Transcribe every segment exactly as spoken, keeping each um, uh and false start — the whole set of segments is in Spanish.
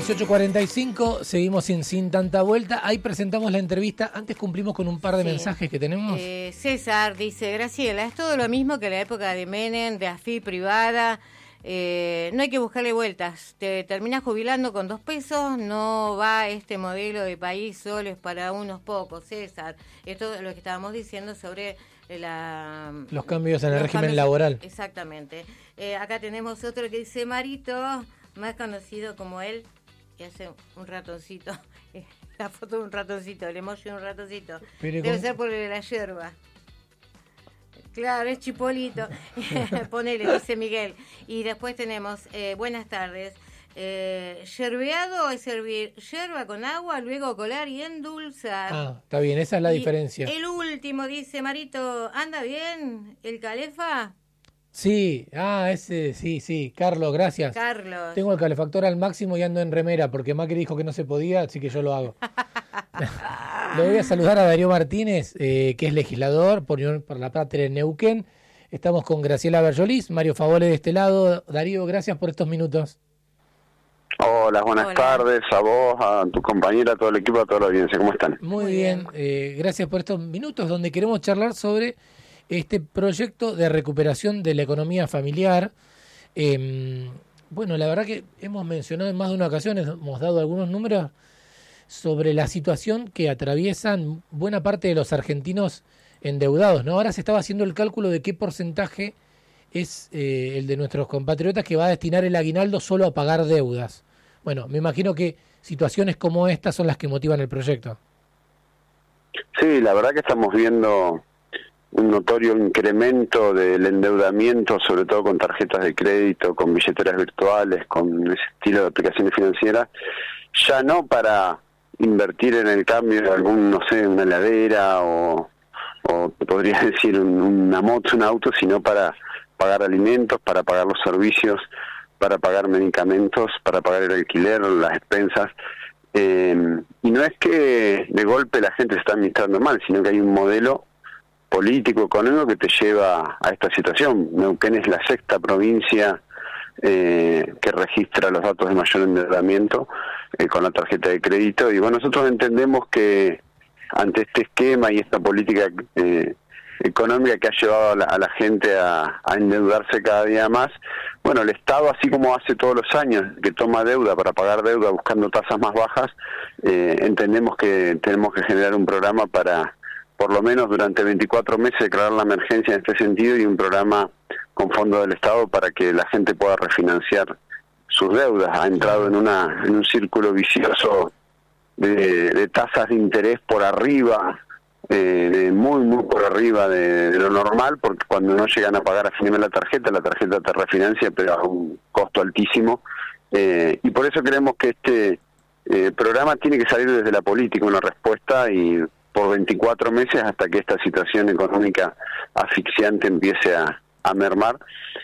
dieciocho cuarenta y cinco, seguimos sin, sin tanta vuelta. Ahí presentamos la entrevista. Antes cumplimos con un par de sí. mensajes que tenemos. Eh, César dice, Graciela, es todo lo mismo que la época de Menem, de A F I privada. Eh, no hay que buscarle vueltas. Te terminas jubilando con dos pesos. No va este modelo de país, solo es para unos pocos, César. Esto es lo que estábamos diciendo sobre la, los cambios en el los régimen cambios, laboral. Exactamente. Eh, acá tenemos otro que dice Marito, más conocido como él, que hace un ratoncito. La foto de un ratoncito, el emoji de un ratoncito. Pero Debe ¿cómo? ser por la yerba. Claro, es Chipolito. Ponele, dice Miguel. Y después tenemos, eh, buenas tardes. Eh, yerbeado es servir yerba con agua, luego colar y endulzar. Ah, está bien, esa es la y diferencia. El último, dice Marito, ¿anda bien el calefa? Sí, ah, ese, sí, sí, Carlos, gracias. Carlos. Tengo el calefactor al máximo y ando en remera, porque Macri dijo que no se podía, así que yo lo hago. Le voy a saludar a Darío Martínez, eh, que es legislador por Unión por la Patria en Neuquén. Estamos con Graciela Berjolís, Mario Favole de este lado. Darío, gracias por estos minutos. Hola, buenas Hola. tardes a vos, a tu compañera, a todo el equipo, a toda la audiencia. ¿Cómo están? Muy, Muy bien, bien. Eh, gracias por estos minutos donde queremos charlar sobre este proyecto de recuperación de la economía familiar. Eh, bueno, la verdad que hemos mencionado en más de una ocasión, hemos dado algunos números sobre la situación que atraviesan buena parte de los argentinos endeudados, ¿no? Ahora se estaba haciendo el cálculo de qué porcentaje es eh, el de nuestros compatriotas que va a destinar el aguinaldo solo a pagar deudas. Bueno, me imagino que situaciones como estas son las que motivan el proyecto. Sí, la verdad que estamos viendo un notorio incremento del endeudamiento, sobre todo con tarjetas de crédito, con billeteras virtuales, con ese estilo de aplicaciones financieras, ya no para invertir en el cambio de algún, no sé, una heladera o, o te podría decir un, una moto, un auto, sino para pagar alimentos, para pagar los servicios, para pagar medicamentos, para pagar el alquiler, las expensas. Eh, y no es que de golpe la gente se está administrando mal, sino que hay un modelo político, económico que te lleva a esta situación. Neuquén es la sexta provincia eh, que registra los datos de mayor endeudamiento eh, con la tarjeta de crédito, y bueno, nosotros entendemos que ante este esquema y esta política eh, económica que ha llevado a la, a la gente a, a endeudarse cada día más, bueno, el Estado, así como hace todos los años, que toma deuda para pagar deuda buscando tasas más bajas, eh, entendemos que tenemos que generar un programa para, por lo menos durante veinticuatro meses, declarar la emergencia en este sentido, y un programa con fondos del Estado para que la gente pueda refinanciar sus deudas. Ha entrado en una en un círculo vicioso de, de tasas de interés por arriba, eh, de muy, muy por arriba de, de lo normal, porque cuando no llegan a pagar a fin de mes la tarjeta, la tarjeta te refinancia, pero a un costo altísimo. Eh, y por eso creemos que este eh, programa tiene que salir desde la política, una respuesta, y por veinticuatro meses hasta que esta situación económica asfixiante empiece a, a mermar.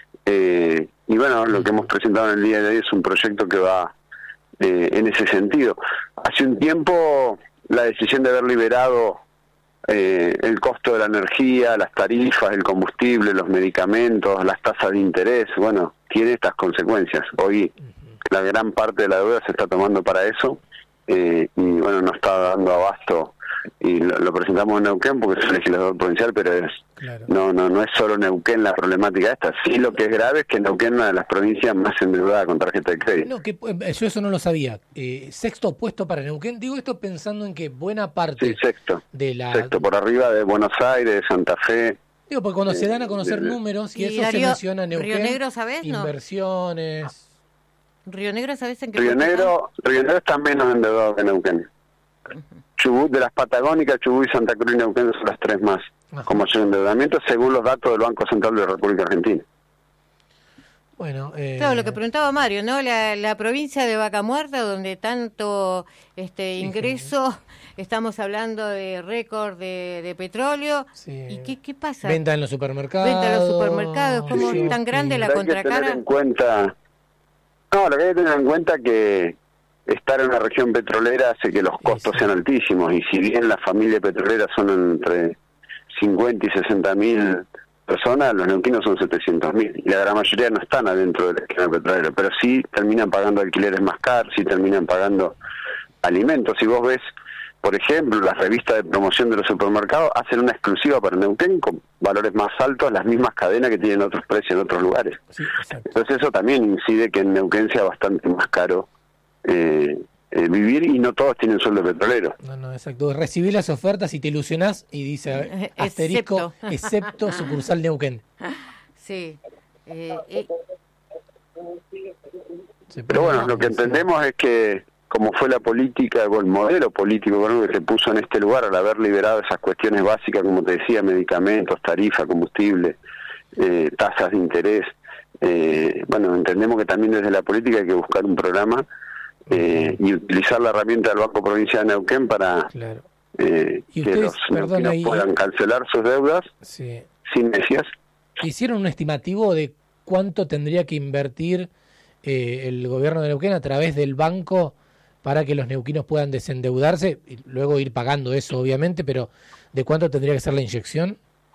Eh, y bueno, lo que hemos presentado en el día de hoy es un proyecto que va eh, en ese sentido. Hace un tiempo la decisión de haber liberado eh, el costo de la energía, las tarifas, el combustible, los medicamentos, las tasas de interés, bueno, tiene estas consecuencias. Hoy la gran parte de la deuda se está tomando para eso, eh, y bueno, no está dando abasto. Y lo, lo presentamos en Neuquén porque soy legislador provincial, pero es claro. no no no es solo Neuquén la problemática esta. Sí, lo que es grave es que Neuquén es una de las provincias más endeudadas con tarjeta de crédito. No, que yo eso no lo sabía. Eh, sexto puesto para Neuquén. Digo esto pensando en que buena parte sí, sexto, de la sexto por arriba de Buenos Aires, de Santa Fe. Digo, porque cuando eh, se dan a conocer de, números y, y eso Darío, se menciona Neuquén. Río Negro, ¿sabés? Inversiones. No. Río Negro, ¿sabés en qué? Río Negro, Río Negro está menos endeudado que Neuquén. Uh-huh. Chubut, de las Patagónicas, Chubut y Santa Cruz y Neuquén son las tres más Ajá. con mayor endeudamiento, según los datos del Banco Central de la República Argentina. Bueno, eh... claro, lo que preguntaba Mario, ¿no? La, la provincia de Vaca Muerta, donde tanto este ingreso, sí, estamos hablando de récord de, de petróleo. Sí. ¿Y qué, qué pasa? Venta en los supermercados. Venta en los supermercados, ¿cómo sí, tan grande sí. la contracara? Hay que tener en cuenta, no, lo que hay que tener en cuenta que estar en una región petrolera hace que los costos sí, sí. sean altísimos, y si bien las familias petroleras son entre cincuenta y sesenta mil personas, los neuquinos son setecientos mil, y la gran mayoría no están adentro del esquema petrolero, pero sí terminan pagando alquileres más caros, sí terminan pagando alimentos. Si vos ves, por ejemplo, las revistas de promoción de los supermercados hacen una exclusiva para Neuquén con valores más altos, las mismas cadenas que tienen otros precios en otros lugares. Sí, entonces eso también incide que en Neuquén sea bastante más caro eh, eh, vivir, y no todos tienen sueldo petrolero. No, no, exacto. Recibí las ofertas y te ilusionás y dice asterisco, excepto, excepto sucursal Neuquén. Sí. Eh, eh. Pero bueno, lo que entendemos es que como fue la política o el modelo político bueno, que se puso en este lugar al haber liberado esas cuestiones básicas, como te decía, medicamentos, tarifa, combustible, eh, tasas de interés, eh, bueno, entendemos que también desde la política hay que buscar un programa eh, y utilizar la herramienta del Banco Provincial de Neuquén para claro. eh, que ustedes, los neuquinos ahí, puedan cancelar sus deudas sí. sin necesidad. ¿Hicieron un estimativo de cuánto tendría que invertir eh, el gobierno de Neuquén a través del banco para que los neuquinos puedan desendeudarse y luego ir pagando eso, obviamente, pero ¿de cuánto tendría que ser la inyección?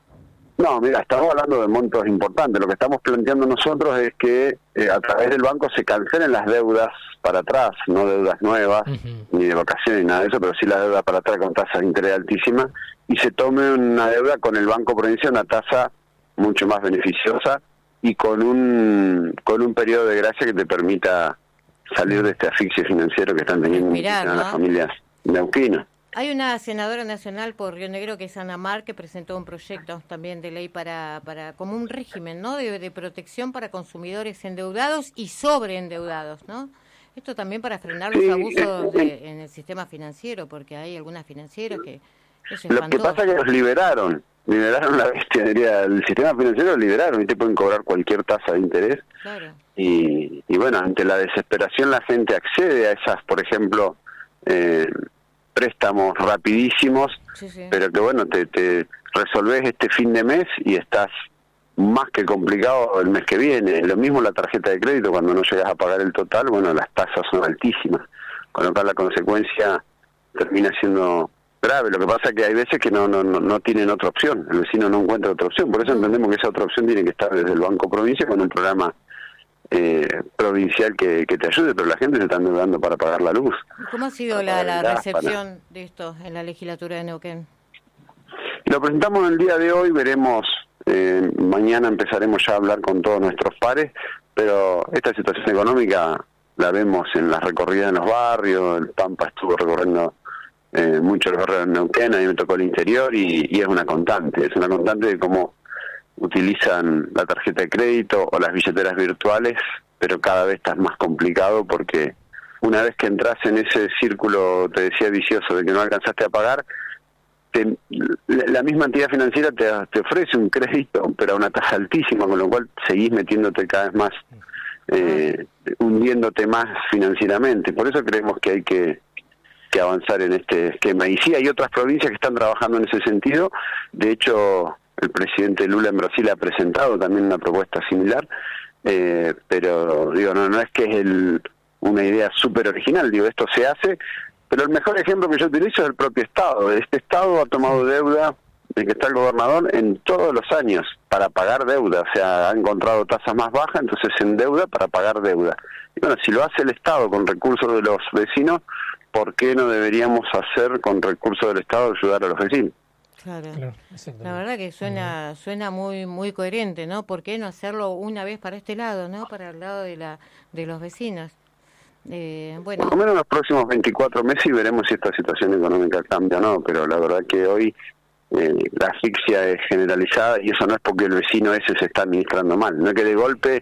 No, mira, estamos hablando de montos importantes. Lo que estamos planteando nosotros es que eh, a través del banco se cancelen las deudas para atrás, no deudas nuevas, uh-huh. ni de vacaciones, ni nada de eso, pero sí la deuda para atrás con tasas de interés altísimas, y se tome una deuda con el Banco Provincial, una tasa mucho más beneficiosa y con un con un periodo de gracia que te permita salir de este asfixia financiero que están teniendo Mirar, ¿no? las familias neuquinas. Hay una senadora nacional por Río Negro, que es Ana Mar, que presentó un proyecto también de ley para, para como un régimen, ¿no? de, de protección para consumidores endeudados y sobreendeudados, ¿no? Esto también para frenar los sí, abusos eh, de, en el sistema financiero, porque hay algunas financieras que... Eso lo que pasa es que los liberaron, liberaron la bestia, diría, el sistema financiero lo liberaron y te pueden cobrar cualquier tasa de interés. Claro. Y, y bueno, ante la desesperación la gente accede a esas, por ejemplo, eh, préstamos rapidísimos, sí, sí. pero que bueno, te, te resolvés este fin de mes y estás más que complicado el mes que viene. Lo mismo la tarjeta de crédito, cuando no llegas a pagar el total, bueno, las tasas son altísimas, con lo cual la consecuencia termina siendo grave. Lo que pasa es que hay veces que no, no, no, no tienen otra opción, el vecino no encuentra otra opción, por eso entendemos que esa otra opción tiene que estar desde el Banco Provincia con un programa Eh, provincial que, que te ayude, pero la gente se está endeudando para pagar la luz. ¿Cómo ha sido la, la recepción para... de esto en la legislatura de Neuquén? Lo presentamos el día de hoy, veremos, eh, mañana empezaremos ya a hablar con todos nuestros pares, pero esta situación económica la vemos en las recorridas en los barrios. El Pampa estuvo recorriendo eh, muchos los barrios de Neuquén, a mí me tocó el interior y, y es una constante, es una constante de cómo utilizan la tarjeta de crédito o las billeteras virtuales, pero cada vez está más complicado porque una vez que entras en ese círculo, te decía, vicioso de que no alcanzaste a pagar, te, la misma entidad financiera te, te ofrece un crédito, pero a una tasa altísima, con lo cual seguís metiéndote cada vez más, eh, hundiéndote más financieramente. Por eso creemos que hay que, que avanzar en este esquema. Y sí, hay otras provincias que están trabajando en ese sentido. De hecho, el presidente Lula en Brasil ha presentado también una propuesta similar, eh, pero digo, no no es que es el, una idea súper original, digo, esto se hace, pero el mejor ejemplo que yo utilizo es el propio Estado. Este Estado ha tomado deuda, de que está el gobernador, en todos los años, para pagar deuda, o sea, ha encontrado tasas más bajas, entonces se endeuda para pagar deuda. Y bueno, si lo hace el Estado con recursos de los vecinos, ¿por qué no deberíamos hacer con recursos del Estado ayudar a los vecinos? Claro. claro, la verdad que suena suena muy muy coherente, ¿no? ¿Por qué no hacerlo una vez para este lado, ¿no? Para el lado de la de los vecinos. Eh, bueno. Por lo menos los próximos veinticuatro meses y veremos si esta situación económica cambia o no, pero la verdad que hoy eh, la asfixia es generalizada y eso no es porque el vecino ese se está administrando mal, no es que de golpe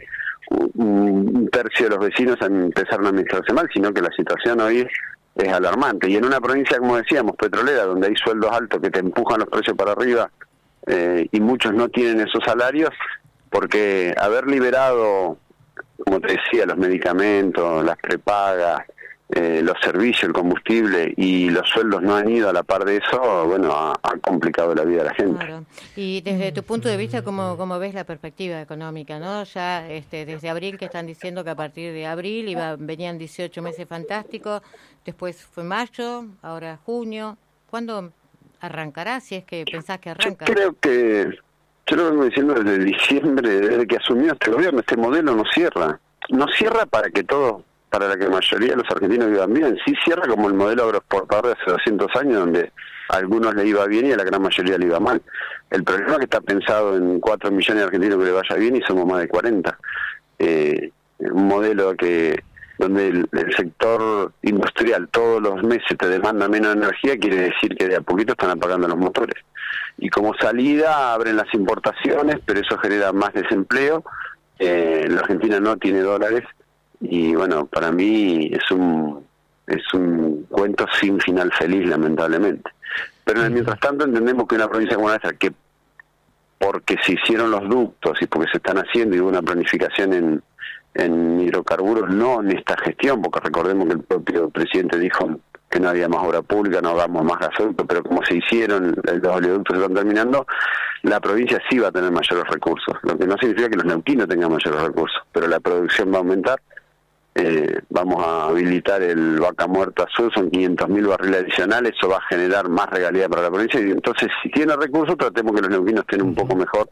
un, un tercio de los vecinos empezaron a administrarse mal, sino que la situación hoy es alarmante. Y en una provincia, como decíamos, petrolera, donde hay sueldos altos que te empujan los precios para arriba eh, y muchos no tienen esos salarios, porque haber liberado, como te decía, los medicamentos, las prepagas, eh, los servicios, el combustible y los sueldos no han ido a la par de eso, bueno, ha, ha complicado la vida de la gente. Claro. Y desde tu punto de vista, ¿cómo, cómo ves la perspectiva económica, no? Ya este, desde abril, que están diciendo que a partir de abril iba, venían dieciocho meses fantásticos, después fue mayo, ahora junio. ¿Cuándo arrancará, si es que pensás que arranca? Yo creo que Yo lo vengo diciendo desde diciembre, desde que asumió este gobierno, este modelo no cierra. No cierra para que todos, para la que la mayoría de los argentinos vivan bien, sí cierra como el modelo agroexportador de hace doscientos años, donde a algunos le iba bien y a la gran mayoría le iba mal. El problema es que está pensado en cuatro millones de argentinos que le vaya bien y somos más de cuarenta. Eh, un modelo que donde el, el sector industrial todos los meses te demanda menos energía, quiere decir que de a poquito están apagando los motores. Y como salida abren las importaciones, pero eso genera más desempleo. Eh, la Argentina no tiene dólares y bueno, para mí es un es un cuento sin final feliz, lamentablemente. Pero en el mientras tanto entendemos que una provincia como esta, que porque se hicieron los ductos y porque se están haciendo y hubo una planificación en, en hidrocarburos, no en esta gestión, porque recordemos que el propio presidente dijo que no había más obra pública, no hagamos más gasoductos, pero como se hicieron, los oleoductos se están terminando, la provincia sí va a tener mayores recursos, lo que no significa que los neuquinos tengan mayores recursos, pero la producción va a aumentar. Eh, vamos a habilitar el Vaca Muerta Sur, son quinientos mil barriles adicionales, eso va a generar más regalía para la provincia, y entonces si tiene recursos tratemos que los neuquinos estén un poco mejor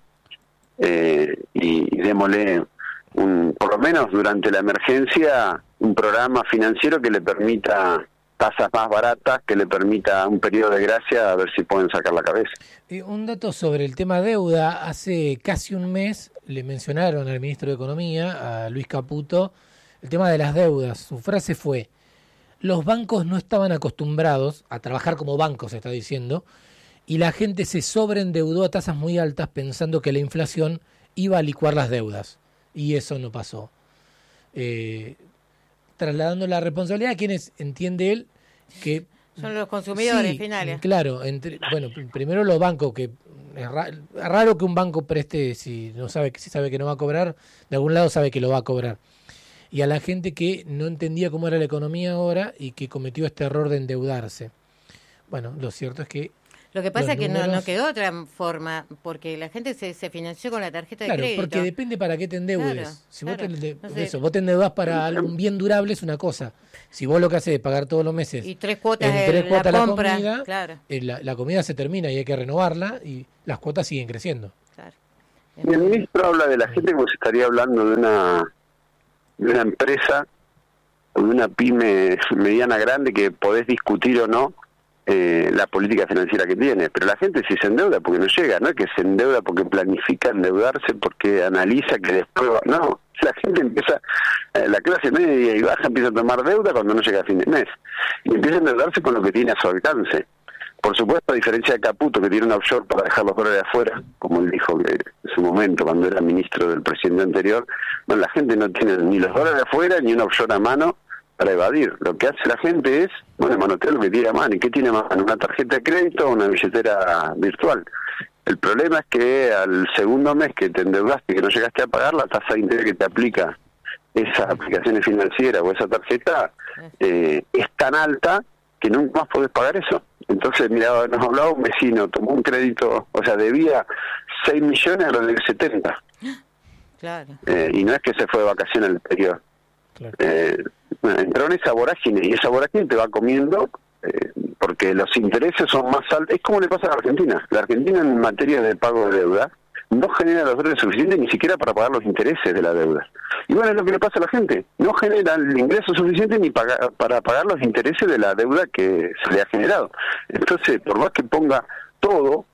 eh, y, y démosle un, por lo menos durante la emergencia, un programa financiero que le permita tasas más baratas, que le permita un periodo de gracia a ver si pueden sacar la cabeza. Eh, un dato sobre el tema deuda, hace casi un mes le mencionaron al ministro de Economía, a Luis Caputo, el tema de las deudas. Su frase fue: los bancos no estaban acostumbrados a trabajar como bancos, se está diciendo, y la gente se sobreendeudó a tasas muy altas pensando que la inflación iba a licuar las deudas. Y eso no pasó. Eh, trasladando la responsabilidad a quienes, entiende él, que... Son los consumidores sí, finales. Claro, entre, bueno, primero los bancos, que es raro, raro que un banco preste si no sabe, si sabe que no va a cobrar, de algún lado sabe que lo va a cobrar. Y a la gente que no entendía cómo era la economía ahora y que cometió este error de endeudarse. Bueno, lo cierto es que... Lo que pasa es que números... no, no quedó otra forma, porque la gente se, se financió con la tarjeta claro, de crédito. Claro, porque depende para qué te endeudes. Claro, si claro. Vos, te, no sé. eso, vos te endeudás para un bien durable es una cosa. Si vos lo que haces es pagar todos los meses... Y tres cuotas, en tres el, cuotas la, la compra, comida, claro. eh, la, la comida se termina y hay que renovarla y las cuotas siguen creciendo. Claro. Y el ministro habla de la gente como si estaría hablando de una, de una empresa, de una pyme mediana grande que podés discutir o no eh, la política financiera que tiene, pero la gente sí se endeuda porque no llega, no es que se endeuda porque planifica endeudarse, porque analiza que después va, no, la gente empieza, eh, la clase media y baja empieza a tomar deuda cuando no llega a fin de mes, y empieza a endeudarse con lo que tiene a su alcance. Por supuesto, a diferencia de Caputo, que tiene un offshore para dejar los dólares afuera, como él dijo que en su momento, cuando era ministro del presidente anterior, bueno, la gente no tiene ni los dólares afuera ni un offshore a mano para evadir. Lo que hace la gente es, bueno, manotear lo que tiene a mano. ¿Y qué tiene a mano? ¿Una tarjeta de crédito o una billetera virtual? El problema es que al segundo mes que te endeudaste y que no llegaste a pagar, la tasa de interés que te aplica esas aplicaciones financieras o esa tarjeta eh, es tan alta que nunca más podés pagar eso. Entonces, mira, nos hablaba un vecino, tomó un crédito, o sea, debía seis millones, ahora debe setenta. Claro. Eh, y no es que se fue de vacaciones al exterior. Claro. Eh, bueno, entró en esa vorágine, y esa vorágine te va comiendo, eh, porque los intereses son más altos. Es como le pasa a la Argentina. La Argentina en materia de pago de deuda no genera los dólares suficientes ni siquiera para pagar los intereses de la deuda. Y bueno, es lo que le pasa a la gente. No genera el ingreso suficiente ni paga, para pagar los intereses de la deuda que se le ha generado. Entonces, por más que ponga todo,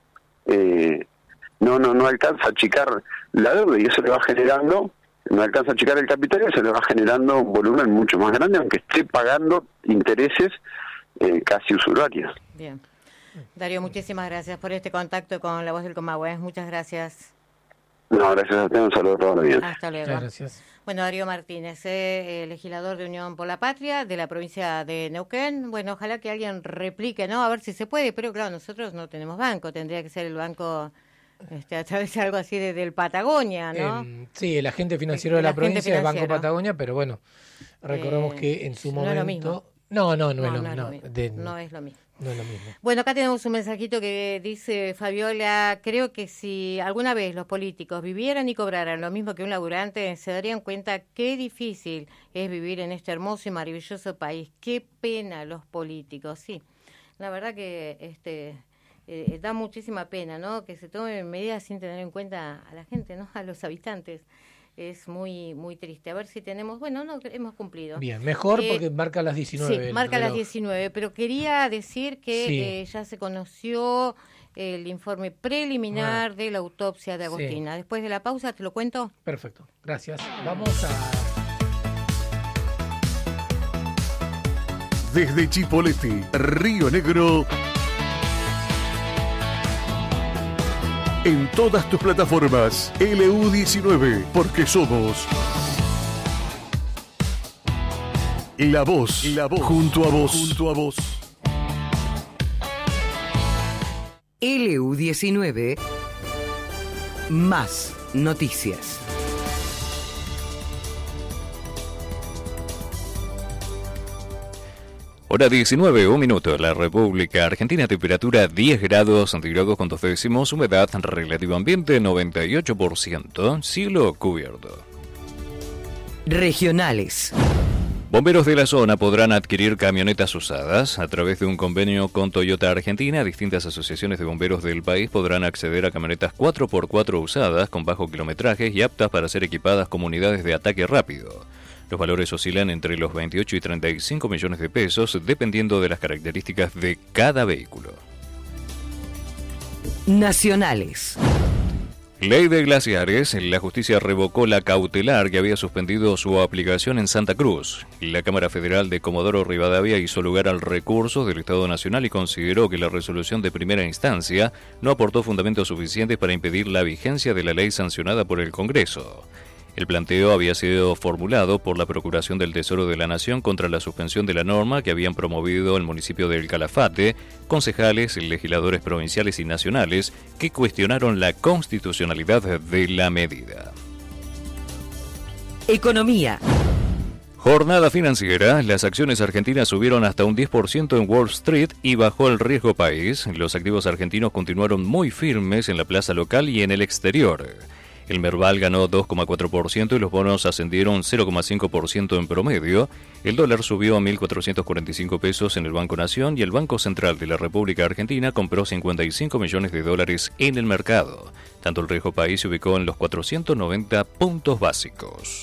eh, no no no alcanza a achicar la deuda y eso le va generando, no alcanza a achicar el capital y se le va generando un volumen mucho más grande, aunque esté pagando intereses eh, casi usurarios. Bien. Darío, muchísimas gracias por este contacto con La Voz del Comahue. Muchas gracias. No, gracias a usted. Un saludo a todos los días. Hasta luego. Muchas gracias. Bueno, Darío Martínez, eh, legislador de Unión por la Patria de la provincia de Neuquén. Bueno, ojalá que alguien replique, ¿no? A ver si se puede, pero claro, nosotros no tenemos banco. Tendría que ser el banco este, a través de algo así de, del Patagonia, ¿no? Eh, sí, el agente financiero el, de la provincia es Banco Patagonia, pero bueno, recordemos eh, que en su no momento... Es lo mismo. No, no, no, no, es, lo, no, es no, lo mismo. De, no es lo mismo. No es lo mismo. Bueno, acá tenemos un mensajito que dice Fabiola: creo que si alguna vez los políticos vivieran y cobraran lo mismo que un laburante, se darían cuenta qué difícil es vivir en este hermoso y maravilloso país. Qué pena los políticos, sí. La verdad que este eh, da muchísima pena, ¿no? Que se tomen medidas sin tener en cuenta a la gente, ¿no? A los habitantes. Es muy muy triste. A ver si tenemos... Bueno, no, hemos cumplido. Bien, mejor eh, porque marca las diecinueve. Sí, marca las diecinueve, pero quería decir que sí. eh, ya se conoció el informe preliminar ah. de la autopsia de Agostina. Sí. Después de la pausa, ¿te lo cuento? Perfecto, gracias. Vamos a... Desde Chipoleti, Río Negro, en todas tus plataformas, L U diecinueve, porque somos la voz, la voz, junto a vos, junto a vos. L U diecinueve, más noticias. Hora diecinueve, un minuto. La República Argentina, temperatura diez grados centígrados con dos décimos, humedad relativa ambiente noventa y ocho por ciento, cielo cubierto. Regionales. Bomberos de la zona podrán adquirir camionetas usadas. A través de un convenio con Toyota Argentina, distintas asociaciones de bomberos del país podrán acceder a camionetas cuatro por cuatro usadas con bajo kilometraje y aptas para ser equipadas como unidades de ataque rápido. Los valores oscilan entre los veintiocho y treinta y cinco millones de pesos, dependiendo de las características de cada vehículo. Nacionales. Ley de glaciares. La justicia revocó la cautelar que había suspendido su aplicación en Santa Cruz. La Cámara Federal de Comodoro Rivadavia hizo lugar al recurso del Estado Nacional y consideró que la resolución de primera instancia no aportó fundamentos suficientes para impedir la vigencia de la ley sancionada por el Congreso. El planteo había sido formulado por la Procuración del Tesoro de la Nación contra la suspensión de la norma que habían promovido el municipio del Calafate, concejales, legisladores provinciales y nacionales que cuestionaron la constitucionalidad de la medida. Economía. Jornada financiera. Las acciones argentinas subieron hasta un diez por ciento en Wall Street y bajó el riesgo país. Los activos argentinos continuaron muy firmes en la plaza local y en el exterior. El Merval ganó dos coma cuatro por ciento y los bonos ascendieron cero coma cinco por ciento en promedio. El dólar subió a mil cuatrocientos cuarenta y cinco pesos en el Banco Nación y el Banco Central de la República Argentina compró cincuenta y cinco millones de dólares en el mercado. Tanto el riesgo país se ubicó en los cuatrocientos noventa puntos básicos.